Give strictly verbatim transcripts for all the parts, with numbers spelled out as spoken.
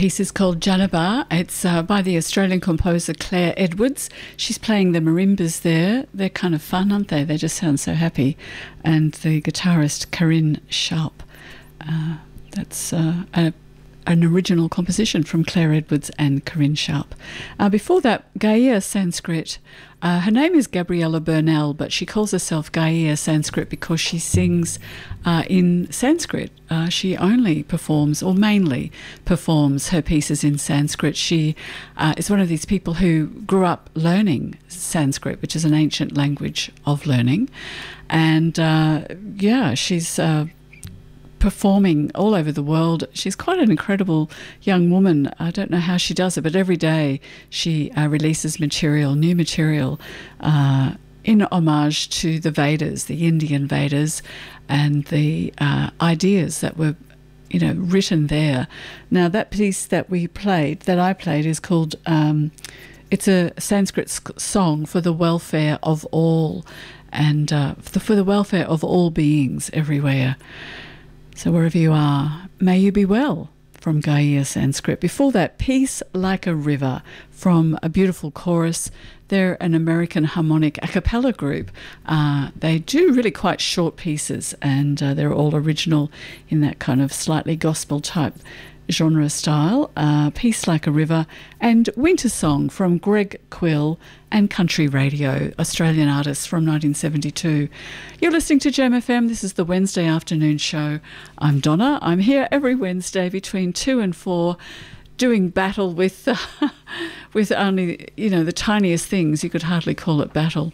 piece is called Janabar. It's uh, by the Australian composer Claire Edwards. She's playing the marimbas there. They're kind of fun, aren't they? They just sound so happy. And the guitarist Corinne Sharp. Uh, that's uh, a, an original composition from Claire Edwards and Corinne Sharp. Uh, before that, Gaia Sanskrit. Uh, her name is Gabriella Burnell, but she calls herself Gaia Sanskrit because she sings uh, in Sanskrit. Uh, she only performs, or mainly performs, her pieces in Sanskrit. She uh, is one of these people who grew up learning Sanskrit, which is an ancient language of learning. And uh, yeah, she's Uh, performing all over the world. She's quite an incredible young woman. I don't know how she does it, but every day she uh, releases material, new material, uh, in homage to the Vedas, the Indian Vedas, and the uh, ideas that were, you know, written there. Now, that piece that we played, that I played, is called, um, it's a Sanskrit song for the welfare of all, and uh, for the, for the welfare of all beings everywhere. So wherever you are, may you be well, from Gaia Sanskrit. Before that, Peace Like a River from a beautiful chorus. They're an American harmonic a cappella group. Uh, they do really quite short pieces, and uh, they're all original in that kind of slightly gospel type genre style. Uh, Peace Like a River and Winter Song from Greg Quill and Country Radio, Australian artists from nineteen seventy-two. You're listening to Gem F M. This is the Wednesday afternoon show. I'm Donna. I'm here every Wednesday between two and four, doing battle with uh, with only, you know, the tiniest things. You could hardly call it battle.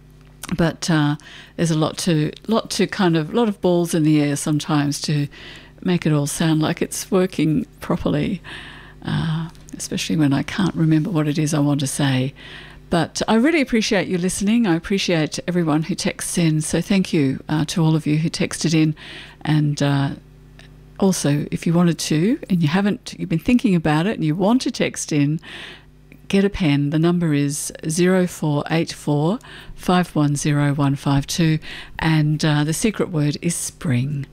But uh, there's a lot to lot to kind of lot of balls in the air sometimes to make it all sound like it's working properly, uh, especially when I can't remember what it is I want to say. But I really appreciate you listening. I appreciate everyone who texts in. So thank you uh, to all of you who texted in. And uh, also, if you wanted to, and you haven't, you've been thinking about it and you want to text in, get a pen. The number is zero four eight four, five one zero, one five two. And uh, the secret word is spring.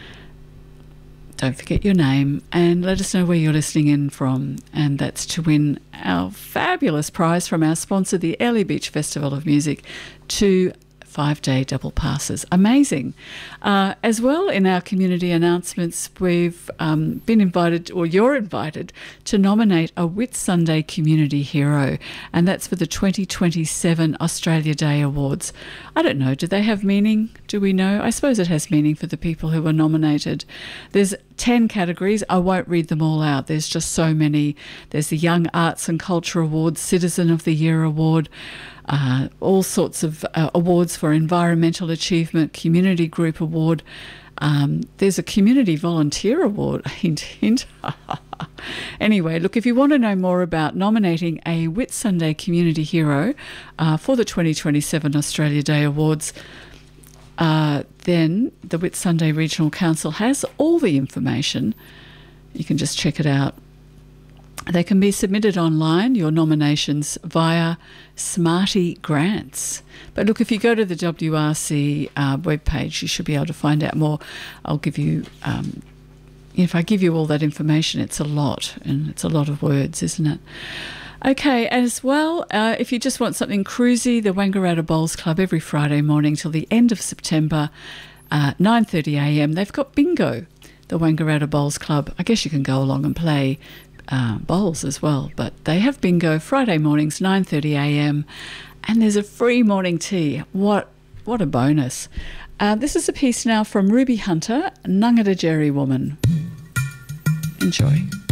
Don't forget your name and let us know where you're listening in from. And that's to win our fabulous prize from our sponsor, the Airlie Beach Festival of Music, two five-day double passes. Amazing. Uh, as well, in our community announcements, we've um, been invited, or you're invited, to nominate a Whitsunday Community Hero, and that's for the twenty twenty-seven Australia Day Awards. I don't know, do they have meaning? Do we know? I suppose it has meaning for the people who were nominated. There's ten categories. I won't read them all out. There's just so many. There's the Young Arts and Culture Award, Citizen of the Year Award, Uh, all sorts of uh, awards for environmental achievement, community group award. Um, there's a community volunteer award. Hint, hint. Anyway, look, if you want to know more about nominating a Whitsunday Community Hero uh, for the twenty twenty-seven Australia Day Awards, uh, then the Whitsunday Regional Council has all the information. You can just check it out. They can be submitted online, your nominations, via Smarty Grants. But look, if you go to the W R C uh, webpage, you should be able to find out more. I'll give you, um, if I give you all that information, it's a lot, and it's a lot of words, isn't it? Okay, as well, uh, if you just want something cruisy, the Wangaratta Bowls Club every Friday morning till the end of September, uh, nine thirty a m, they've got bingo, the Wangaratta Bowls Club. I guess you can go along and play Uh, bowls as well, but they have bingo Friday mornings, nine thirty a m, and there's a free morning tea. What what a bonus. Uh, this is a piece now from Ruby Hunter, Ngungada Jerry Woman. Enjoy.